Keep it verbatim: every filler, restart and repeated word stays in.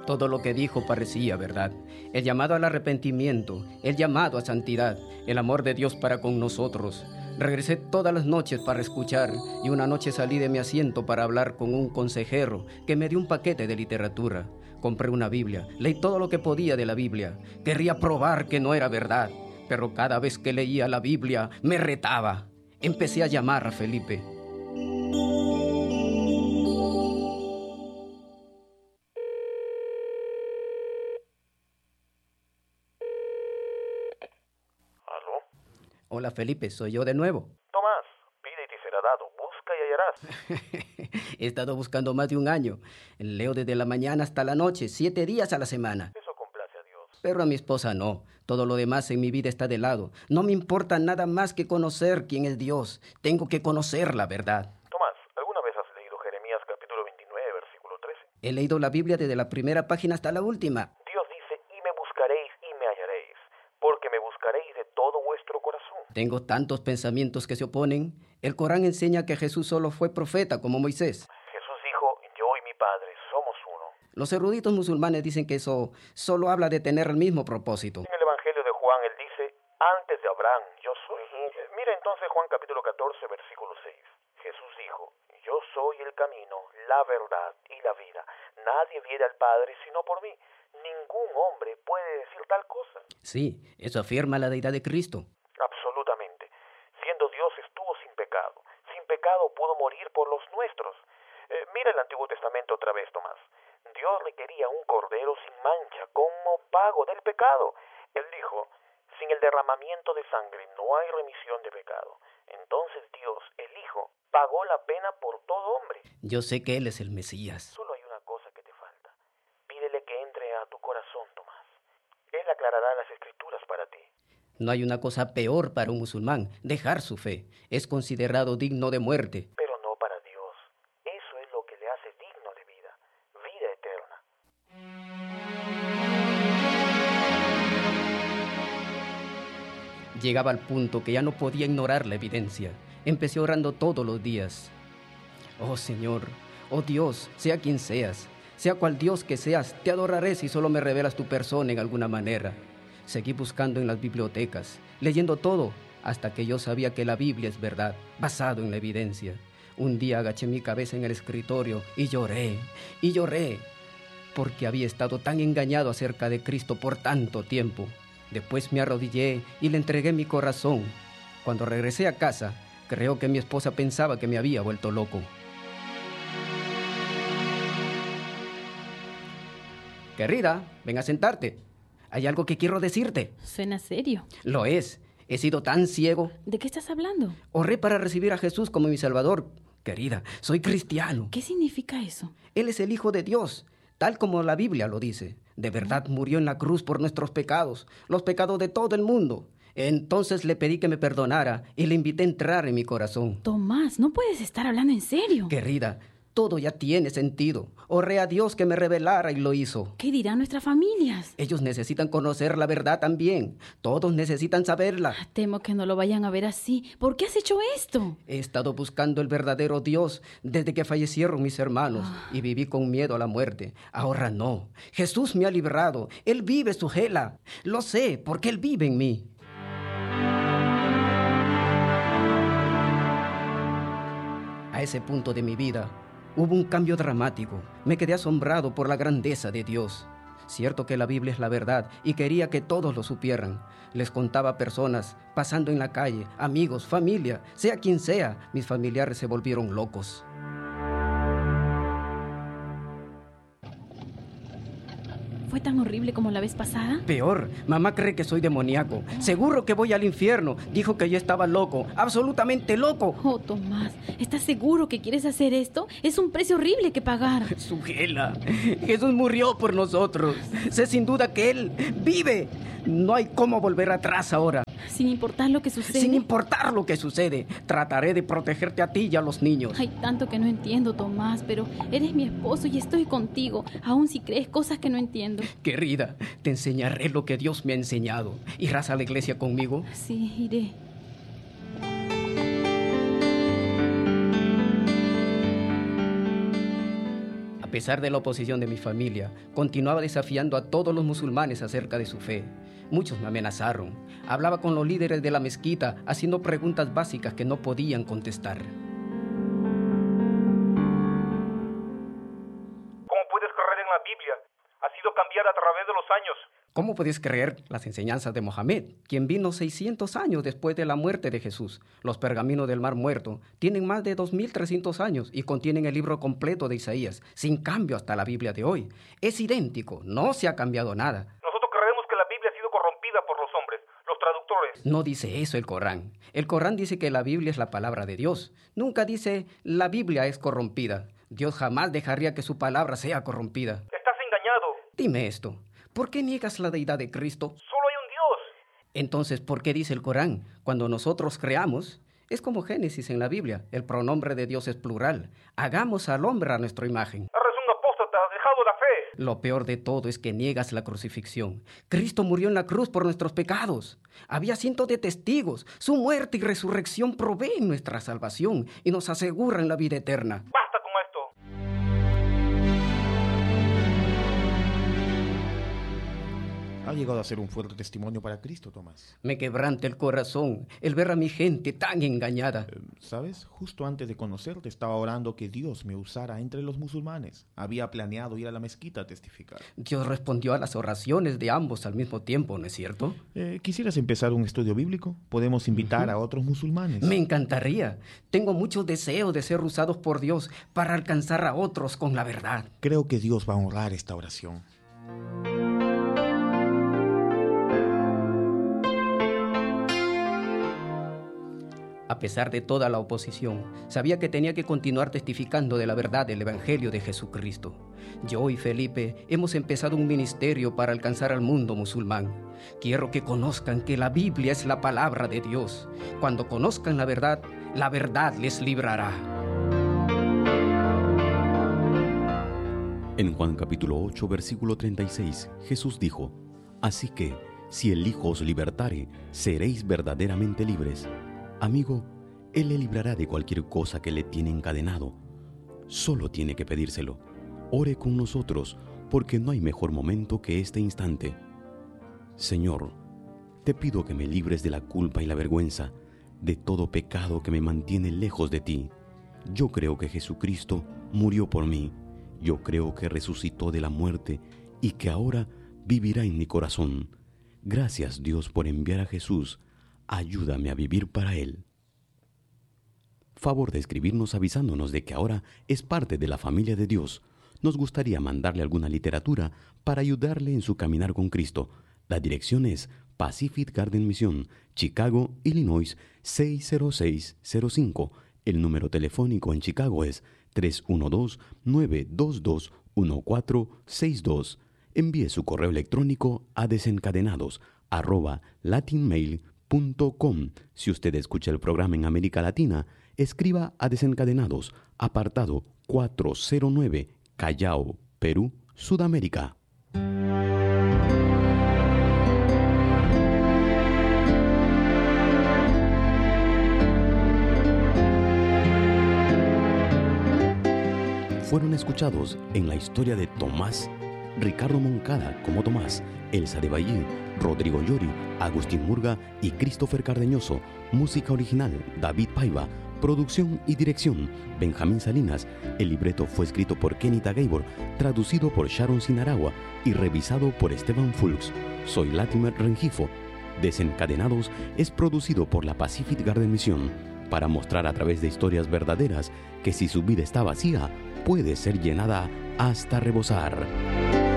Todo lo que dijo parecía verdad. El llamado al arrepentimiento, el llamado a santidad, el amor de Dios para con nosotros. Regresé todas las noches para escuchar y una noche salí de mi asiento para hablar con un consejero que me dio un paquete de literatura. Compré una Biblia, leí todo lo que podía de la Biblia. Querría probar que no era verdad, pero cada vez que leía la Biblia me retaba. Empecé a llamar a Felipe. Hola Felipe, soy yo de nuevo. Tomás, pide y te será dado, busca y hallarás. He estado buscando más de un año. Leo desde la mañana hasta la noche, siete días a la semana. Eso complace a Dios. Pero a mi esposa no. Todo lo demás en mi vida está de lado. No me importa nada más que conocer quién es Dios. Tengo que conocer la verdad. Tomás, ¿alguna vez has leído Jeremías capítulo veintinueve, versículo trece? He leído la Biblia desde la primera página hasta la última. Dios dice, y me buscaréis y me hallaréis, porque me buscaréis de todo vuestro corazón. Tengo tantos pensamientos que se oponen. El Corán enseña que Jesús solo fue profeta como Moisés. Jesús dijo, yo y mi Padre somos uno. Los eruditos musulmanes dicen que eso solo habla de tener el mismo propósito. En el Evangelio de Juan, él dice, antes de Abraham, yo soy. Mira entonces Juan capítulo catorce, versículo seis. Jesús dijo, yo soy el camino, la verdad y la vida. Nadie viene al Padre sino por mí. Ningún hombre puede decir tal cosa. Sí, eso afirma la deidad de Cristo. Absolutamente. Siendo Dios estuvo sin pecado. Sin pecado pudo morir por los nuestros. Eh, mira el Antiguo Testamento otra vez, Tomás. Dios requería un cordero sin mancha como pago del pecado. Él dijo, sin el derramamiento de sangre no hay remisión de pecado. Entonces Dios, el Hijo, pagó la pena por todo hombre. Yo sé que Él es el Mesías. Solo hay una cosa que te falta. Pídele que entre a tu corazón, Tomás. Él aclarará las Escrituras para ti. No hay una cosa peor para un musulmán, dejar su fe. Es considerado digno de muerte. Pero no para Dios. Eso es lo que le hace digno de vida, vida eterna. Llegaba al punto que ya no podía ignorar la evidencia. Empecé orando todos los días. Oh Señor, oh Dios, sea quien seas, sea cual Dios que seas, te adoraré si solo me revelas tu persona en alguna manera. Seguí buscando en las bibliotecas, leyendo todo, hasta que yo sabía que la Biblia es verdad, basado en la evidencia. Un día agaché mi cabeza en el escritorio y lloré, y lloré, porque había estado tan engañado acerca de Cristo por tanto tiempo. Después me arrodillé y le entregué mi corazón. Cuando regresé a casa, creo que mi esposa pensaba que me había vuelto loco. Querida, ven a sentarte. Hay algo que quiero decirte. Suena serio. Lo es. He sido tan ciego. ¿De qué estás hablando? Oré para recibir a Jesús como mi Salvador. Querida, soy cristiano. ¿Qué significa eso? Él es el Hijo de Dios, tal como la Biblia lo dice. De verdad murió en la cruz por nuestros pecados, los pecados de todo el mundo. Entonces le pedí que me perdonara y le invité a entrar en mi corazón. Tomás, no puedes estar hablando en serio. Querida, todo ya tiene sentido. Oré a Dios que me revelara y lo hizo. ¿Qué dirán nuestras familias? Ellos necesitan conocer la verdad también. Todos necesitan saberla. Temo que no lo vayan a ver así. ¿Por qué has hecho esto? He estado buscando el verdadero Dios desde que fallecieron mis hermanos Ah. y viví con miedo a la muerte. Ahora no. Jesús me ha librado. Él vive su gela. Lo sé porque Él vive en mí. A ese punto de mi vida hubo un cambio dramático. Me quedé asombrado por la grandeza de Dios. Cierto que la Biblia es la verdad y quería que todos lo supieran. Les contaba a personas pasando en la calle, amigos, familia, sea quien sea. Mis familiares se volvieron locos. ¿Fue tan horrible como la vez pasada? Peor, mamá cree que soy demoníaco. Seguro que voy al infierno. Dijo que yo estaba loco, absolutamente loco. Oh, Tomás, ¿estás seguro que quieres hacer esto? Es un precio horrible que pagar. Su gela. Jesús murió por nosotros. Sé sin duda que Él vive. No hay cómo volver atrás ahora. Sin importar lo que sucede. Sin importar lo que sucede, trataré de protegerte a ti y a los niños. Hay tanto que no entiendo, Tomás, pero eres mi esposo y estoy contigo, aun si crees cosas que no entiendo. Querida, te enseñaré lo que Dios me ha enseñado. ¿Irás a la iglesia conmigo? Sí, iré. A pesar de la oposición de mi familia, continuaba desafiando a todos los musulmanes acerca de su fe. Muchos me amenazaron. Hablaba con los líderes de la mezquita, haciendo preguntas básicas que no podían contestar. ¿Cómo puedes creer en la Biblia? Ha sido cambiada a través de los años. ¿Cómo puedes creer las enseñanzas de Mohammed, quien vino seiscientos años después de la muerte de Jesús? Los pergaminos del Mar Muerto tienen más de dos mil trescientos años y contienen el libro completo de Isaías, sin cambio hasta la Biblia de hoy. Es idéntico, no se ha cambiado nada. Nosotros creemos que la Biblia ha sido corrompida por los hombres, los traductores. No dice eso el Corán. El Corán dice que la Biblia es la palabra de Dios. Nunca dice la Biblia es corrompida. Dios jamás dejaría que su palabra sea corrompida. Estás engañado. Dime esto. ¿Por qué niegas la deidad de Cristo? Solo hay un Dios. Entonces, ¿por qué dice el Corán? Cuando nosotros creamos, es como Génesis en la Biblia. El pronombre de Dios es plural. Hagamos al hombre a nuestra imagen. Eres un apóstata, has dejado la fe. Lo peor de todo es que niegas la crucifixión. Cristo murió en la cruz por nuestros pecados. Había cientos de testigos. Su muerte y resurrección proveen nuestra salvación y nos aseguran la vida eterna. Basta con esto. Ha llegado a ser un fuerte testimonio para Cristo, Tomás. Me quebranta el corazón el ver a mi gente tan engañada. Eh, ¿Sabes? Justo antes de conocerte estaba orando que Dios me usara entre los musulmanes. Había planeado ir a la mezquita a testificar. Dios respondió a las oraciones de ambos al mismo tiempo, ¿no es cierto? Eh, ¿Quisieras empezar un estudio bíblico? Podemos invitar uh-huh. a otros musulmanes. Me encantaría. Tengo muchos deseos de ser usados por Dios para alcanzar a otros con la verdad. Creo que Dios va a honrar esta oración. A pesar de toda la oposición, sabía que tenía que continuar testificando de la verdad del Evangelio de Jesucristo. Yo y Felipe hemos empezado un ministerio para alcanzar al mundo musulmán. Quiero que conozcan que la Biblia es la palabra de Dios. Cuando conozcan la verdad, la verdad les librará. En Juan capítulo ocho, versículo treinta y seis, Jesús dijo: Así que, si el Hijo os libertare, seréis verdaderamente libres. Amigo, Él le librará de cualquier cosa que le tiene encadenado. Solo tiene que pedírselo. Ore con nosotros, porque no hay mejor momento que este instante. Señor, te pido que me libres de la culpa y la vergüenza, de todo pecado que me mantiene lejos de ti. Yo creo que Jesucristo murió por mí. Yo creo que resucitó de la muerte y que ahora vivirá en mi corazón. Gracias, Dios, por enviar a Jesús. Ayúdame a vivir para Él. Favor de escribirnos avisándonos de que ahora es parte de la familia de Dios. Nos gustaría mandarle alguna literatura para ayudarle en su caminar con Cristo. La dirección es Pacific Garden Mission, Chicago, Illinois seis cero seis cero cinco. El número telefónico en Chicago es tres uno dos, nueve dos dos, uno cuatro seis dos. Envíe su correo electrónico a desencadenados arroba latinmail punto com. Si usted escucha el programa en América Latina, escriba a Desencadenados, apartado cuatrocientos nueve, Callao, Perú, Sudamérica. Fueron escuchados en la historia de Tomás, Ricardo Moncada como Tomás, Elsa de Ballí, Rodrigo Llori, Agustín Murga y Christopher Cardeñoso. Música original, David Paiva. Producción y dirección, Benjamín Salinas. El libreto fue escrito por Kenita Gabor, traducido por Sharon Sinaragua y revisado por Esteban Fulks. Soy Latimer Rengifo. Desencadenados es producido por la Pacific Garden Mission para mostrar a través de historias verdaderas que si su vida está vacía, puede ser llenada hasta rebosar.